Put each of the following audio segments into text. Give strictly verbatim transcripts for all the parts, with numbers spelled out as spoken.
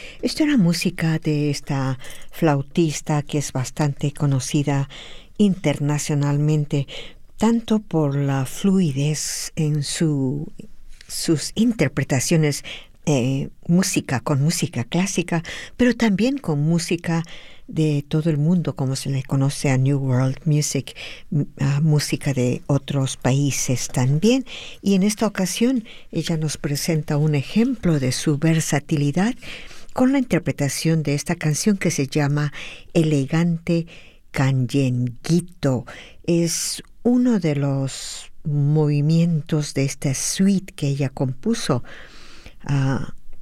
Esta era música de esta flautista que es bastante conocida internacionalmente, tanto por la fluidez en su, sus interpretaciones, eh, música con música clásica, pero también con música de todo el mundo, como se le conoce a New World Music, uh, música de otros países también. Y en esta ocasión ella nos presenta un ejemplo de su versatilidad con la interpretación de esta canción que se llama Elegante Canyenguito. Es uno de los movimientos de esta suite que ella compuso. Uh,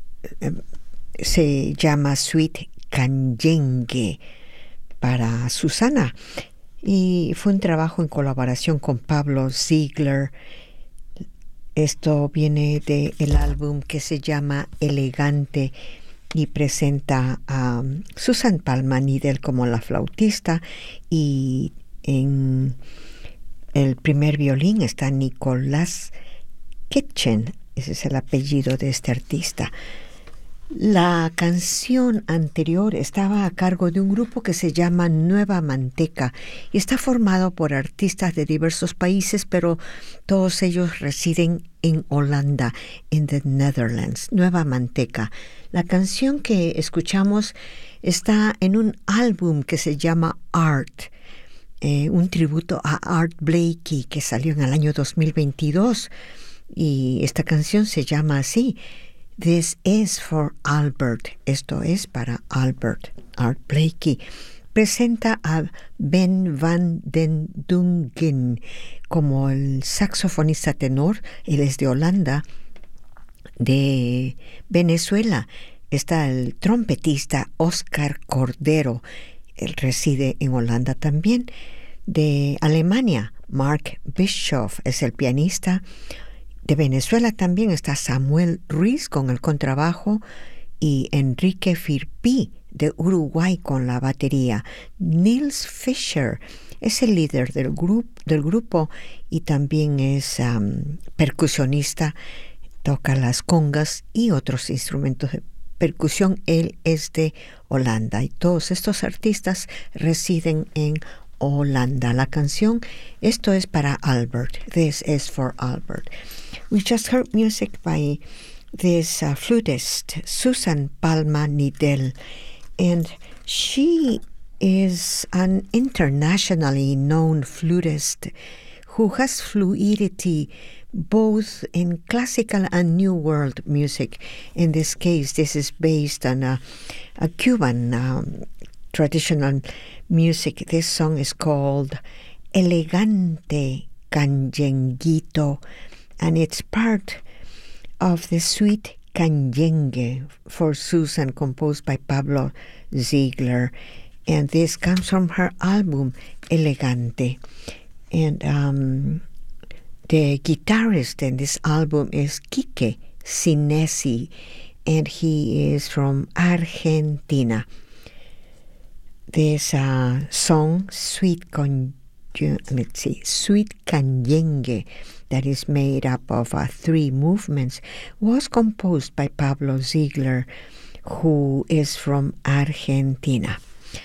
se llama Suite Canyengue para Susana, y fue un trabajo en colaboración con Pablo Ziegler. Esto viene del álbum que se llama Elegante y presenta a Susan Palma-Nidel como la flautista, y en el primer violín está Nicolás Ketchen, ese es el apellido de este artista. La canción anterior estaba a cargo de un grupo que se llama Nueva Manteca y está formado por artistas de diversos países, pero todos ellos residen en Holanda, en the Netherlands. Nueva Manteca. La canción que escuchamos está en un álbum que se llama Art, eh, un tributo a Art Blakey que salió en el año dos mil veintidós, y esta canción se llama así: This is for Albert. Esto es para Albert. Art Blakey presenta a Ben van den Dungen como el saxofonista tenor. Él es de Holanda. De Venezuela está el trompetista Oscar Cordero. Él reside en Holanda también. De Alemania, Mark Bischoff es el pianista. De Venezuela también está Samuel Ruiz con el contrabajo y Enrique Firpi de Uruguay con la batería. Nils Fischer es el líder del, grup, del grupo y también es um, percusionista, toca las congas y otros instrumentos de percusión. Él es de Holanda y todos estos artistas residen en Holanda. La canción, esto es para Albert. This is for Albert. We just heard music by this uh, flutist, Susan Palma-Nidel, and she is an internationally known flutist who has fluidity both in classical and new world music. In this case, this is based on a, a Cuban um, traditional music. This song is called Elegante Canyenguito, and it's part of the Suite Canyengue for Susan, composed by Pablo Ziegler. And this comes from her album Elegante. And um, the guitarist in this album is Quique Sinesi, and he is from Argentina. This uh, song, Suite Con, let's see, Suite Canyengue, that is made up of uh, three movements, was composed by Pablo Ziegler, who is from Argentina.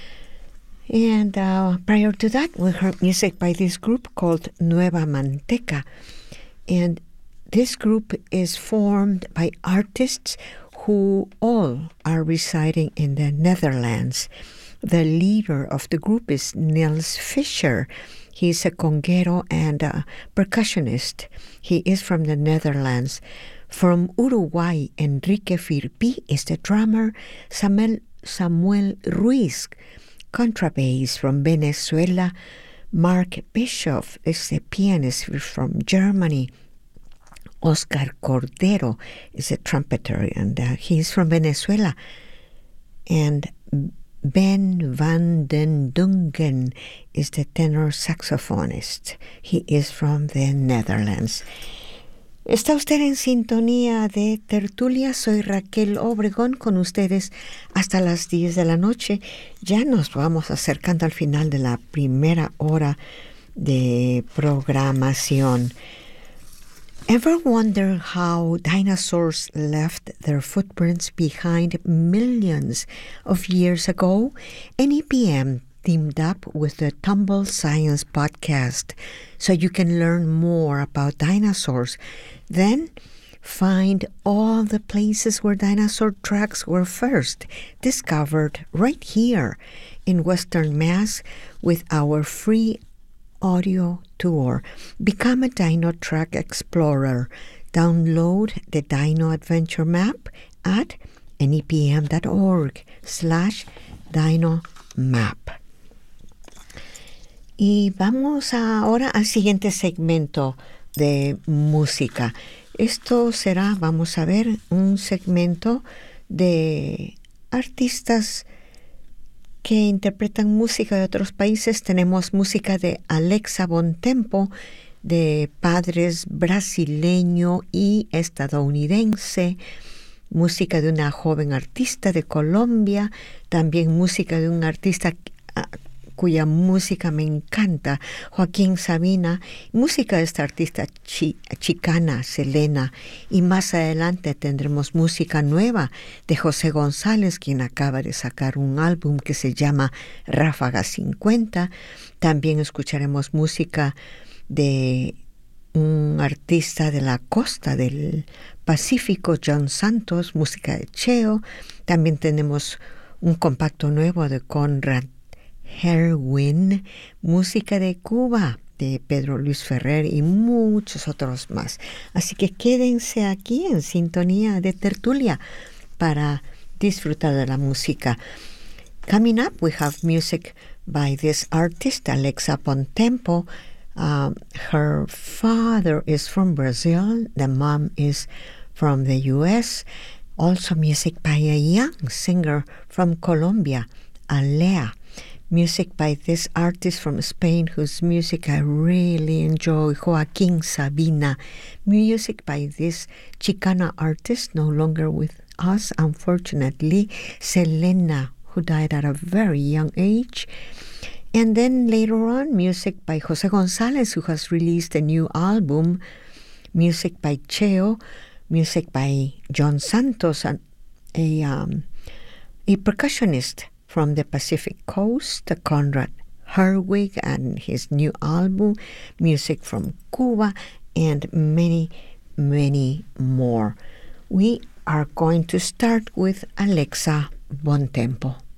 And uh, prior to that, we heard music by this group called Nueva Manteca. And this group is formed by artists who all are residing in the Netherlands. The leader of the group is Nils Fischer. He's a conguero and a percussionist. He is from the Netherlands. From Uruguay, Enrique Firpi is the drummer. Samuel, Samuel Ruiz, contrabass. From Venezuela, Mark Bischoff is the pianist from Germany. Oscar Cordero is a trumpeter, and uh, he's from Venezuela. And Ben van den Dungen is the tenor saxophonist. He is from the Netherlands. Está usted en sintonía de Tertulia. Soy Raquel Obregón con ustedes hasta las diez de la noche. Ya nos vamos acercando al final de la primera hora de programación. Ever wonder how dinosaurs left their footprints behind millions of years ago? N E P M teamed up with the Tumble Science podcast so you can learn more about dinosaurs. Then find all the places where dinosaur tracks were first discovered right here in Western Mass with our free audio tour. Become a Dino Track Explorer. Download the Dino Adventure Map at nepm.org slash Dino Map. Y vamos ahora al siguiente segmento de música. Esto será, vamos a ver, un segmento de artistas que interpretan música de otros países. Tenemos música de Alexa Bontempo, de padres brasileño y estadounidense, música de una joven artista de Colombia, también música de un artista cuya música me encanta, Joaquín Sabina, música de esta artista chi, chicana, Selena, y más adelante tendremos música nueva de José González, quien acaba de sacar un álbum que se llama Ráfaga cincuenta. También escucharemos música de un artista de la costa del Pacífico, John Santos, música de Cheo. También tenemos un compacto nuevo de Conrad Herwin, música de Cuba de Pedro Luis Ferrer y muchos otros más. Así que quédense aquí en sintonía de tertulia para disfrutar de la música. Coming up, we have music by this artist, Alexa Bontempo. Um, her father is from Brazil, the mom is from the U S. Also music by a young singer from Colombia, Alea. Music by this artist from Spain whose music I really enjoy, Joaquín Sabina. Music by this Chicana artist, no longer with us, unfortunately, Selena, who died at a very young age. And then later on, music by José González, who has released a new album. Music by Cheo. Music by John Santos, a, um, a percussionist from the Pacific Coast, Conrad Herwig and his new album, music from Cuba, and many, many more. We are going to start with Alexa Bontempo.